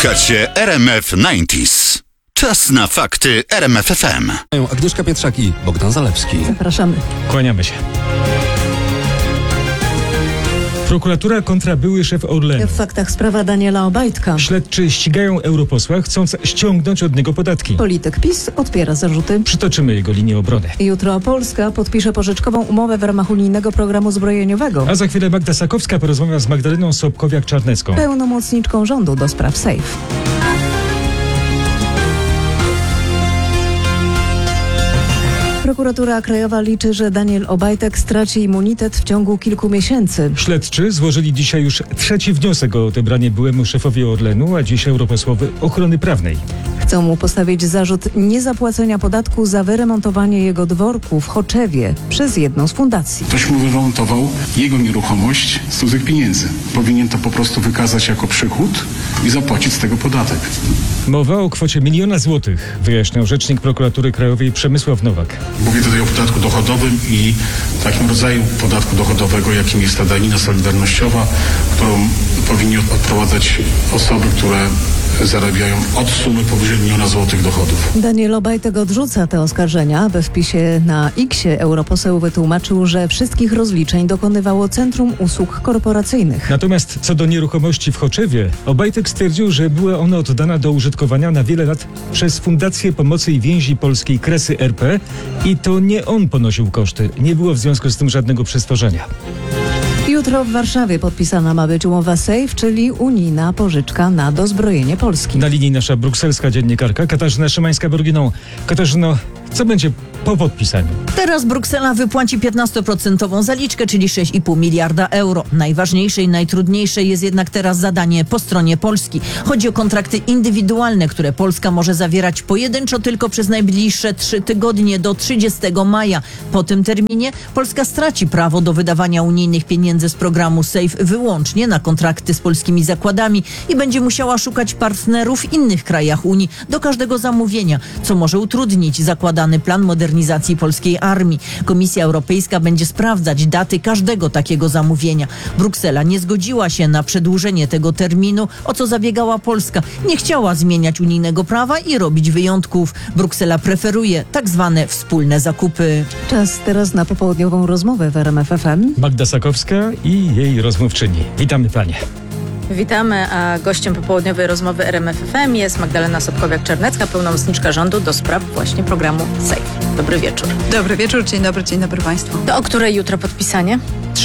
Słuchacie RMF 90s. Czas na fakty RMF FM. Agnieszka Pietrzak i Bogdan Zalewski. Zapraszamy. Kłaniamy się. Prokuratura kontra były szef Orlenu. W faktach sprawa Daniela Obajtka. Śledczy ścigają europosła, chcąc ściągnąć od niego podatki. Polityk PiS odpiera zarzuty. Przytoczymy jego linię obrony. Jutro Polska podpisze pożyczkową umowę w ramach unijnego programu zbrojeniowego. A za chwilę Magda Sakowska porozmawia z Magdaleną Sobkowiak-Czarnecką. Pełnomocniczką rządu do spraw SAFE. Prokuratura Krajowa liczy, że Daniel Obajtek straci immunitet w ciągu kilku miesięcy. Śledczy złożyli dzisiaj już trzeci wniosek o odebranie byłemu szefowi Orlenu, a dziś europosłowi ochrony prawnej. Chcą mu postawić zarzut niezapłacenia podatku za wyremontowanie jego dworku w Choczewie przez jedną z fundacji. Ktoś mu wyremontował jego nieruchomość z cudzych pieniędzy. Powinien to po prostu wykazać jako przychód i zapłacić z tego podatek. Mowa o kwocie 1 000 000 złotych, wyjaśniał rzecznik Prokuratury Krajowej Przemysław Nowak. Mówię tutaj o podatku dochodowym i takim rodzaju podatku dochodowego, jakim jest ta danina solidarnościowa, którą powinni odprowadzać osoby, które zarabiają od sumy powyżej 1 000 000 złotych dochodów. Daniel Obajtek odrzuca te oskarżenia. We wpisie na X-ie europoseł wytłumaczył, że wszystkich rozliczeń dokonywało Centrum Usług Korporacyjnych. Natomiast co do nieruchomości w Choczewie, Obajtek stwierdził, że była ona oddana do użytkowania na wiele lat przez Fundację Pomocy i Więzi Polskiej Kresy RP i to nie on ponosił koszty. Nie było w związku z tym żadnego przestworzenia. Jutro w Warszawie podpisana ma być umowa SAFE, czyli unijna pożyczka na dozbrojenie Polski. Na linii nasza brukselska dziennikarka Katarzyna Szymańska-Borginą. Katarzyno, co będzie po podpisaniu? Teraz Bruksela wypłaci 15% zaliczkę, czyli 6,5 miliarda euro. Najważniejsze i najtrudniejsze jest jednak teraz zadanie po stronie Polski. Chodzi o kontrakty indywidualne, które Polska może zawierać pojedynczo tylko przez najbliższe 3 tygodnie do 30 maja. Po tym terminie Polska straci prawo do wydawania unijnych pieniędzy z programu SAFE wyłącznie na kontrakty z polskimi zakładami i będzie musiała szukać partnerów w innych krajach Unii do każdego zamówienia, co może utrudnić zakładany plan modernizacji polskiej armii. Komisja Europejska będzie sprawdzać daty każdego takiego zamówienia. Bruksela nie zgodziła się na przedłużenie tego terminu, o co zabiegała Polska. Nie chciała zmieniać unijnego prawa i robić wyjątków. Bruksela preferuje tak zwane wspólne zakupy. Czas teraz na popołudniową rozmowę w RMF FM. Magda Sakowska i jej rozmówczyni. Witamy panie. Witamy, a gościem popołudniowej rozmowy RMF FM jest Magdalena Sobkowiak-Czarnecka, pełnomocniczka rządu do spraw właśnie programu SAFE. Dobry wieczór. Dobry wieczór, dzień dobry Państwu. To o której jutro podpisanie?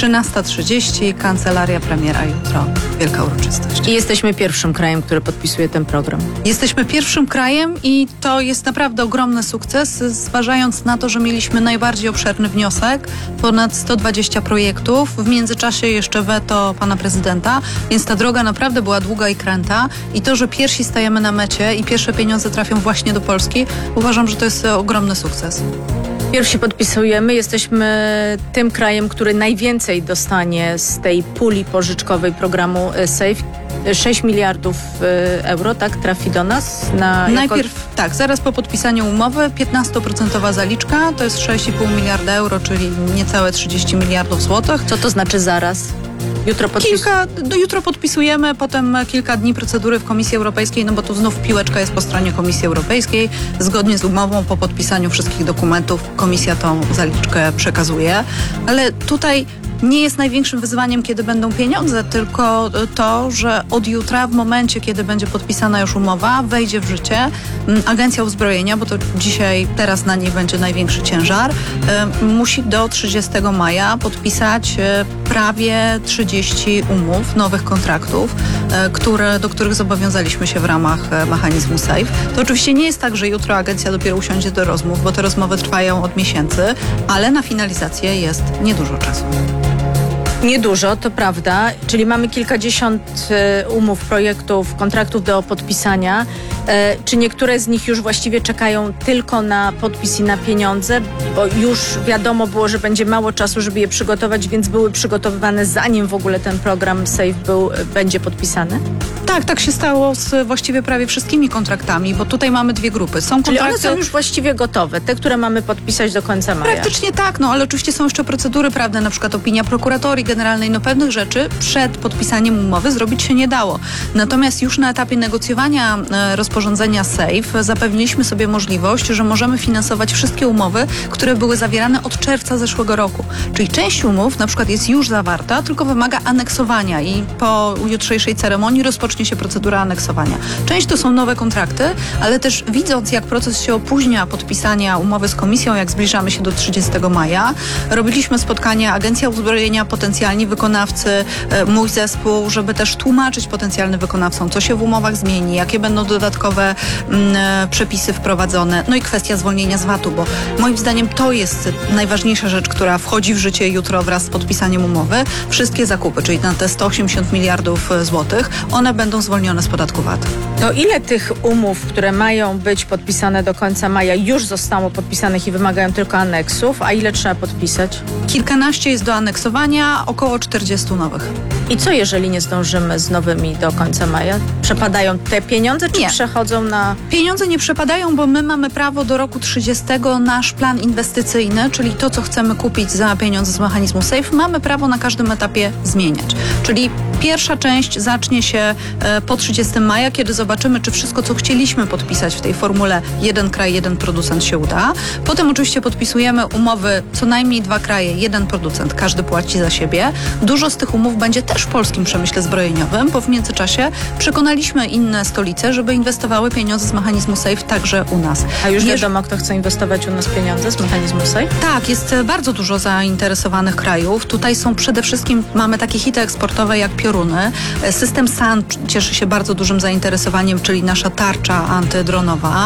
13:30, kancelaria premiera jutro. Wielka uroczystość. I jesteśmy pierwszym krajem, który podpisuje ten program. Jesteśmy pierwszym krajem i to jest naprawdę ogromny sukces, zważając na to, że mieliśmy najbardziej obszerny wniosek, ponad 120 projektów, w międzyczasie jeszcze weto pana prezydenta, więc ta droga naprawdę była długa i kręta i to, że pierwsi stajemy na mecie i pierwsze pieniądze trafią właśnie do Polski, uważam, że to jest ogromny sukces. Pierwsi podpisujemy, jesteśmy tym krajem, który najwięcej dostanie z tej puli pożyczkowej programu SAFE. 6 miliardów euro, tak, trafi do nas? Najpierw, tak, zaraz po podpisaniu umowy 15% zaliczka, to jest 6,5 miliarda euro, czyli niecałe 30 miliardów złotych. Co to znaczy zaraz? Jutro podpisujemy, potem kilka dni procedury w Komisji Europejskiej, no bo tu znów piłeczka jest po stronie Komisji Europejskiej. Zgodnie z umową, po podpisaniu wszystkich dokumentów, Komisja tą zaliczkę przekazuje. Ale tutaj nie jest największym wyzwaniem, kiedy będą pieniądze, tylko to, że od jutra, w momencie, kiedy będzie podpisana już umowa, wejdzie w życie Agencja Uzbrojenia, bo to dzisiaj, teraz na niej będzie największy ciężar, musi do 30 maja podpisać prawie 30 umów, nowych kontraktów, do których zobowiązaliśmy się w ramach mechanizmu SAFE. To oczywiście nie jest tak, że jutro agencja dopiero usiądzie do rozmów, bo te rozmowy trwają od miesięcy, ale na finalizację jest niedużo czasu. Niedużo, to prawda, czyli mamy kilkadziesiąt umów, projektów, kontraktów do podpisania. Czy niektóre z nich już właściwie czekają tylko na podpis i na pieniądze, bo już wiadomo było, że będzie mało czasu, żeby je przygotować, więc były przygotowywane zanim w ogóle ten program SAFE będzie podpisany? Tak się stało z właściwie prawie wszystkimi kontraktami, bo tutaj mamy dwie grupy. Czyli one są już właściwie gotowe, te, które mamy podpisać do końca maja? Praktycznie tak, ale oczywiście są jeszcze procedury prawne, na przykład opinia prokuratorii generalnej, no pewnych rzeczy przed podpisaniem umowy zrobić się nie dało. Natomiast już na etapie negocjowania rozporządzenia SAFE zapewniliśmy sobie możliwość, że możemy finansować wszystkie umowy, które były zawierane od czerwca zeszłego roku. Czyli część umów na przykład jest już zawarta, tylko wymaga aneksowania i po jutrzejszej ceremonii rozpocznie się procedura aneksowania. Część to są nowe kontrakty, ale też widząc, jak proces się opóźnia podpisania umowy z Komisją, jak zbliżamy się do 30 maja, robiliśmy spotkania Agencja Uzbrojenia, potencjalni wykonawcy, mój zespół, żeby też tłumaczyć potencjalnym wykonawcom, co się w umowach zmieni, jakie będą dodatkowe przepisy wprowadzone, no i kwestia zwolnienia z VAT-u, bo moim zdaniem to jest najważniejsza rzecz, która wchodzi w życie jutro wraz z podpisaniem umowy. Wszystkie zakupy, czyli na te 180 miliardów złotych, one będą zwolnione z podatku VAT. To ile tych umów, które mają być podpisane do końca maja, już zostało podpisanych i wymagają tylko aneksów, a ile trzeba podpisać? Kilkanaście jest do aneksowania, około 40 nowych. I co, jeżeli nie zdążymy z nowymi do końca maja? Przepadają te pieniądze, czy Nie. przechodzą na... Pieniądze nie przepadają, bo my mamy prawo do roku 30 nasz plan inwestycyjny, czyli to, co chcemy kupić za pieniądze z mechanizmu SAFE, mamy prawo na każdym etapie zmieniać. Czyli pierwsza część zacznie się po 30 maja, kiedy zobaczymy, czy wszystko, co chcieliśmy podpisać w tej formule jeden kraj, jeden producent się uda. Potem oczywiście podpisujemy umowy co najmniej 2 kraje, jeden producent, każdy płaci za siebie. Dużo z tych umów będzie też w polskim przemyśle zbrojeniowym, bo w międzyczasie przekonaliśmy inne stolice, żeby inwestowały pieniądze z mechanizmu SAFE także u nas. A już wiadomo, kto chce inwestować u nas pieniądze z mechanizmu SAFE? Tak, jest bardzo dużo zainteresowanych krajów. Tutaj są przede wszystkim, mamy takie hity eksportowe jak pioruny. System SAN cieszy się bardzo dużym zainteresowaniem, czyli nasza tarcza antydronowa.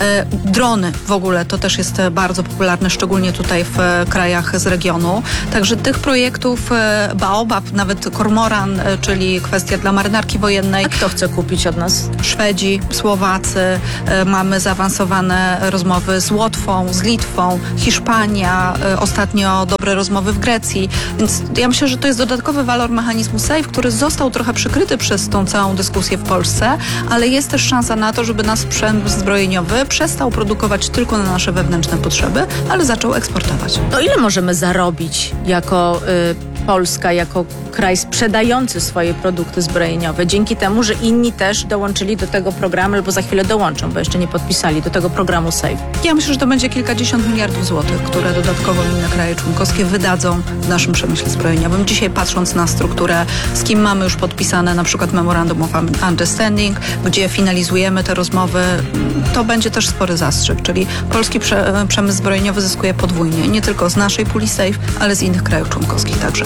Drony w ogóle to też jest bardzo popularne, szczególnie tutaj w krajach z regionu. Także tych projektów Baobab, nawet Kormoran, czyli kwestia dla marynarki wojennej. A kto chce kupić od nas? Szwedzi, Słowacy, mamy zaawansowane rozmowy z Łotwą, z Litwą, Hiszpania, ostatnio dobre rozmowy w Grecji, więc ja myślę, że to jest dodatkowy walor mechanizmu SAFE, który został trochę przykryty przez tą całą dyskusję w Polsce, ale jest też szansa na to, żeby nasz przemysł zbrojeniowy przestał produkować tylko na nasze wewnętrzne potrzeby, ale zaczął eksportować. To ile możemy zarobić jako Polska, jako kraj sprzedający swoje produkty zbrojeniowe, dzięki temu, że inni też dołączyli do tego programu, albo za chwilę dołączą, bo jeszcze nie podpisali do tego programu SAFE? Ja myślę, że to będzie kilkadziesiąt miliardów złotych, które dodatkowo inne kraje członkowskie wydadzą w naszym przemyśle zbrojeniowym. Dzisiaj patrząc na strukturę, z kim mamy już podpisane na przykład Memorandum of Understanding, gdzie finalizujemy te rozmowy, to będzie też spory zastrzyk, czyli polski przemysł zbrojeniowy zyskuje podwójnie, nie tylko z naszej puli SAFE, ale z innych krajów członkowskich także.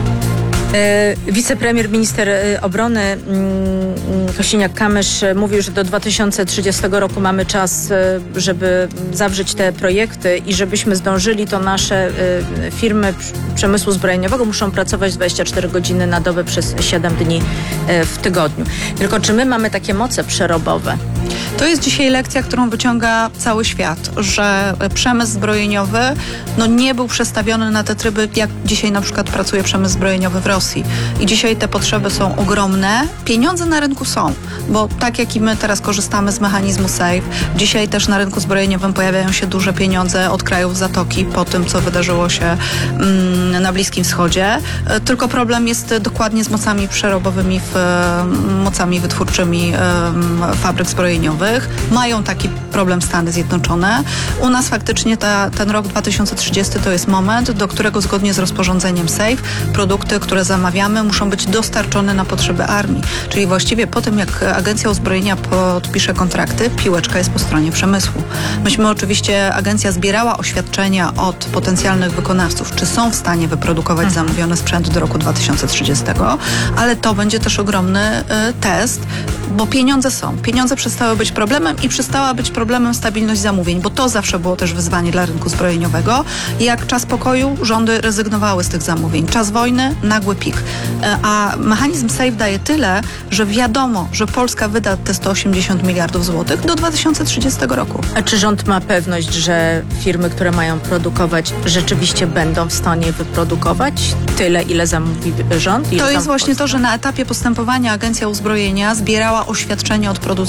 Wicepremier, minister obrony Kosiniak-Kamysz mówił, że do 2030 roku mamy czas, żeby zawrzeć te projekty i żebyśmy zdążyli, to nasze firmy przemysłu zbrojeniowego muszą pracować 24 godziny na dobę przez 7 dni w tygodniu. Tylko czy my mamy takie moce przerobowe? To jest dzisiaj lekcja, którą wyciąga cały świat, że przemysł zbrojeniowy nie był przestawiony na te tryby, jak dzisiaj na przykład pracuje przemysł zbrojeniowy w Rosji. I dzisiaj te potrzeby są ogromne. Pieniądze na rynku są, bo tak jak i my teraz korzystamy z mechanizmu SAFE, dzisiaj też na rynku zbrojeniowym pojawiają się duże pieniądze od krajów Zatoki po tym, co wydarzyło się na Bliskim Wschodzie. Tylko problem jest dokładnie z mocami przerobowymi, mocami wytwórczymi fabryk zbrojeniowych. Mają taki problem Stany Zjednoczone. U nas faktycznie ten rok 2030 to jest moment, do którego zgodnie z rozporządzeniem SAFE produkty, które zamawiamy, muszą być dostarczone na potrzeby armii. Czyli właściwie po tym, jak Agencja Uzbrojenia podpisze kontrakty, piłeczka jest po stronie przemysłu. Myśmy oczywiście, agencja zbierała oświadczenia od potencjalnych wykonawców, czy są w stanie wyprodukować zamówiony sprzęt do roku 2030, ale to będzie też ogromny test, bo pieniądze są. Pieniądze przestały być problemem i przestała być problemem stabilność zamówień, bo to zawsze było też wyzwanie dla rynku zbrojeniowego. Jak czas pokoju, rządy rezygnowały z tych zamówień. Czas wojny, nagły pik. A mechanizm SAFE daje tyle, że wiadomo, że Polska wyda te 180 miliardów złotych do 2030 roku. A czy rząd ma pewność, że firmy, które mają produkować, rzeczywiście będą w stanie wyprodukować tyle, ile zamówi rząd? To jest właśnie to, że na etapie postępowania Agencja Uzbrojenia zbierała oświadczenia od producentów,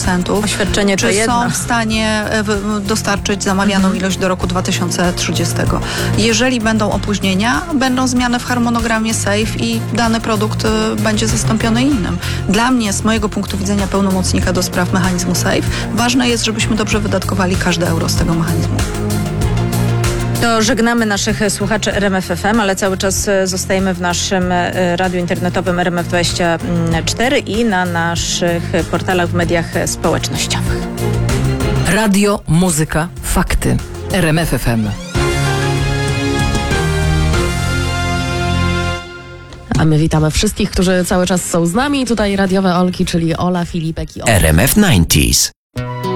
Oświadczenie to czy jedno. są w stanie dostarczyć zamawianą ilość do roku 2030. Jeżeli będą opóźnienia, będą zmiany w harmonogramie SAFE i dany produkt będzie zastąpiony innym. Dla mnie, z mojego punktu widzenia pełnomocnika do spraw mechanizmu SAFE, ważne jest, żebyśmy dobrze wydatkowali każde euro z tego mechanizmu. To żegnamy naszych słuchaczy RMF FM, ale cały czas zostajemy w naszym radiu internetowym RMF24 i na naszych portalach w mediach społecznościowych. Radio, muzyka, fakty. RMF FM. A my witamy wszystkich, którzy cały czas są z nami. Tutaj radiowe Olki, czyli Ola, Filipek i Ola. RMF 90s.